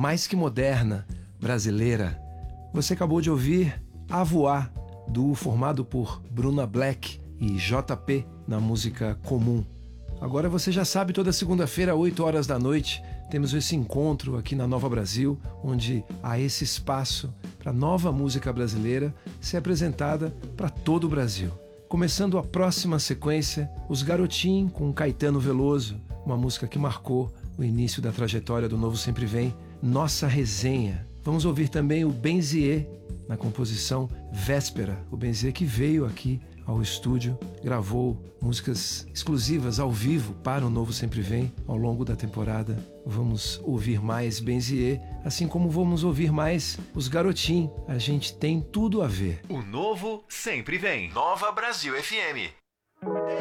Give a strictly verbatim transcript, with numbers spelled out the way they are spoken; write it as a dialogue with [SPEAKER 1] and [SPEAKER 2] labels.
[SPEAKER 1] mais que moderna, brasileira. Você acabou de ouvir A Voar, duo formado por Bruna Black e J P na música Comum. Agora você já sabe, toda segunda-feira, oito horas da noite, temos esse encontro aqui na Nova Brasil, onde há esse espaço para nova música brasileira ser apresentada para todo o Brasil. Começando a próxima sequência, Os Garotim com Caetano Veloso, uma música que marcou o início da trajetória do Novo Sempre Vem, Nossa Resenha. Vamos ouvir também o Benzier na composição Véspera, o Benzier que veio aqui ao estúdio, gravou músicas exclusivas ao vivo para o Novo Sempre Vem ao longo da temporada. Vamos ouvir mais Benzier, assim como vamos ouvir mais Os Garotim. A gente tem tudo a ver.
[SPEAKER 2] O Novo Sempre Vem. Nova Brasil F M.